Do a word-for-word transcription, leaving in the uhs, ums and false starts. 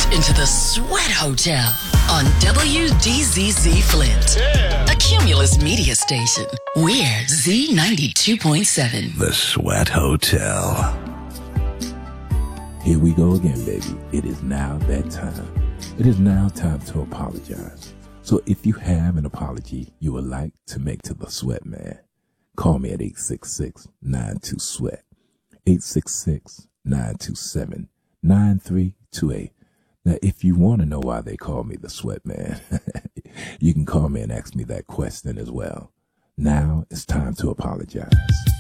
into the Sweat Hotel on W D Z Z Flint, yeah. A Cumulus media station. We're Z ninety-two point seven. The Sweat Hotel. Here we go again, baby. It is now that time. It is now time to apologize. So if you have an apology you would like to make to the Sweat Man, call me at eight six six, nine two, SWEAT. eight six six, nine two seven, nine three two eight. Now, if you want to know why they call me the Sweat Man, you can call me and ask me that question as well. Now it's time to apologize.